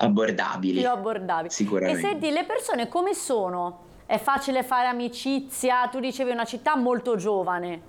abbordabili, più abbordabili. E sicuramente. senti, le persone come sono? È facile fare amicizia? Tu dicevi una città molto giovane.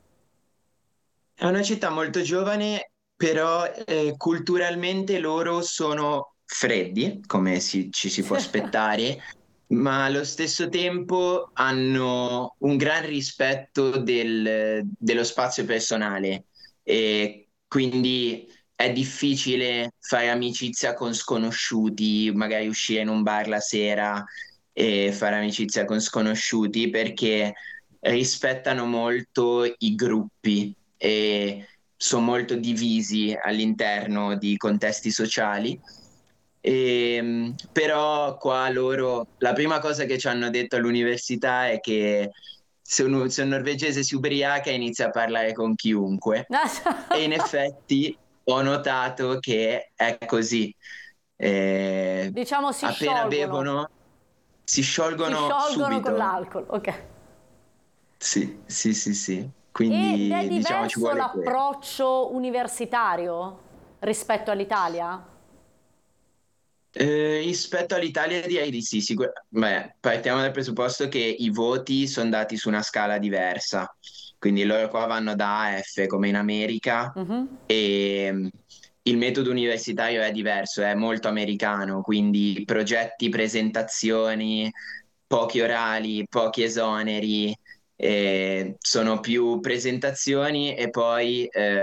È una città molto giovane, però culturalmente loro sono freddi, come ci si può aspettare, ma allo stesso tempo hanno un gran rispetto dello spazio personale e quindi è difficile fare amicizia con sconosciuti, magari uscire in un bar la sera e fare amicizia con sconosciuti perché rispettano molto i gruppi e sono molto divisi all'interno di contesti sociali. Però qua loro, la prima cosa che ci hanno detto all'università è che se un norvegese si ubriaca inizia a parlare con chiunque e in effetti ho notato che è così. Diciamo Appena bevono si si sciolgono sciolgono con subito. l'alcol, ok. Sì, sì, sì, sì. Ed è Quindi diciamo ci diverso vuole quello. l'approccio universitario rispetto all'Italia? Rispetto all'Italia direi di sì, beh, partiamo dal presupposto che i voti sono dati su una scala diversa, quindi loro qua vanno da A a F come in America Mhm. e il metodo universitario è diverso, è molto americano, quindi progetti, presentazioni, pochi orali, pochi esoneri, sono più presentazioni e poi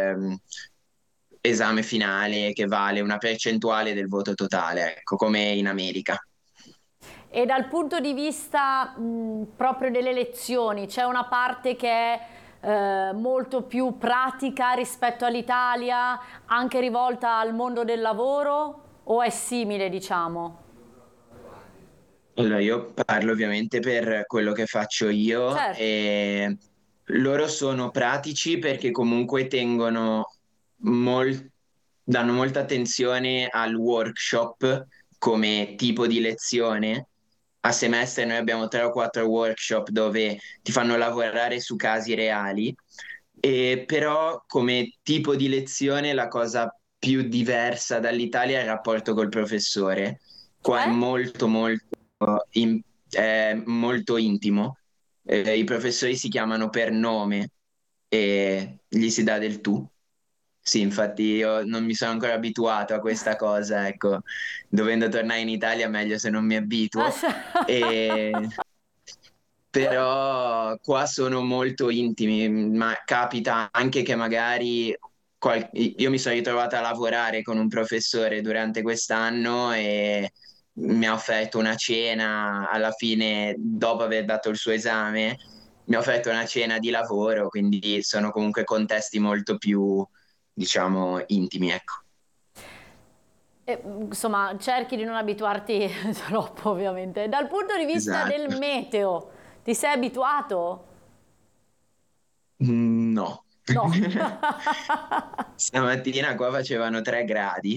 esame finale che vale una percentuale del voto totale, ecco, come in America. E dal punto di vista proprio delle lezioni, c'è una parte che è molto più pratica rispetto all'Italia, anche rivolta al mondo del lavoro, o è simile, diciamo? Allora, io parlo ovviamente per quello che faccio io Certo. e loro sono pratici perché comunque danno molta attenzione al workshop come tipo di lezione. A semestre noi abbiamo 3 o 4 workshop dove ti fanno lavorare su casi reali, e però come tipo di lezione la cosa più diversa dall'Italia è il rapporto col professore. Qua è Cioè? molto molto in- è molto intimo. I professori si chiamano per nome e gli si dà del tu. Sì, infatti io non mi sono ancora abituato a questa cosa, ecco, dovendo tornare in Italia meglio se non mi abituo. E però qua sono molto intimi, ma capita anche che magari io mi sono ritrovata a lavorare con un professore durante quest'anno e mi ha offerto una cena alla fine, dopo aver dato il suo esame, mi ha offerto una cena di lavoro, quindi sono comunque contesti molto più, diciamo, intimi, ecco. Insomma, cerchi di non abituarti troppo, ovviamente. Dal punto di vista del Esatto. meteo, ti sei abituato? No. No. Stamattina qua facevano 3 gradi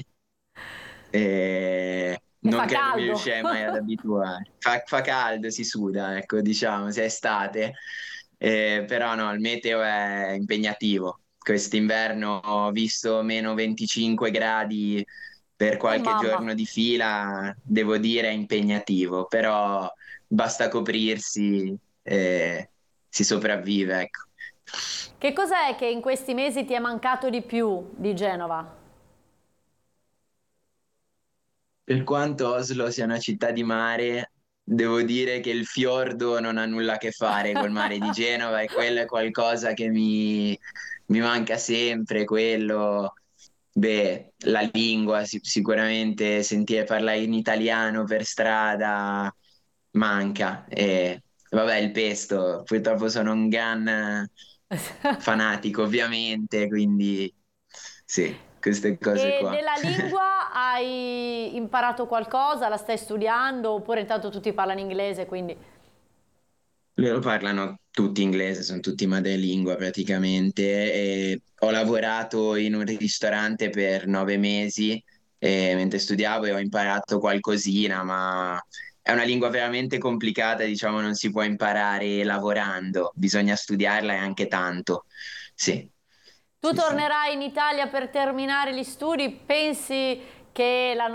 e E non fa che non mi caldo. riuscirei mai ad abituare. Fa caldo, si suda, ecco, diciamo, se è estate. Però no, il meteo è impegnativo. Quest'inverno ho visto meno 25 gradi per Oh qualche mamma. giorno di fila, devo dire è impegnativo, però basta coprirsi e si sopravvive, ecco. Che cos'è che in questi mesi ti è mancato di più di Genova? Per quanto Oslo sia una città di mare, devo dire che il fiordo non ha nulla a che fare col mare di Genova e quello è qualcosa che mi manca sempre, quello, beh, la lingua, sicuramente sentire parlare in italiano per strada manca. E vabbè, il pesto, purtroppo sono un gran fanatico, ovviamente, quindi sì, queste cose E qua. della lingua hai imparato qualcosa? La stai studiando? Oppure intanto tutti parlano inglese, quindi... Loro parlano tutti inglese, sono tutti madrelingua praticamente. E ho lavorato in un ristorante per 9 mesi mentre studiavo e ho imparato qualcosina, ma è una lingua veramente complicata, diciamo, non si può imparare lavorando, bisogna studiarla e anche tanto. Sì, Tu sì, sì. tornerai in Italia per terminare gli studi? Pensi che la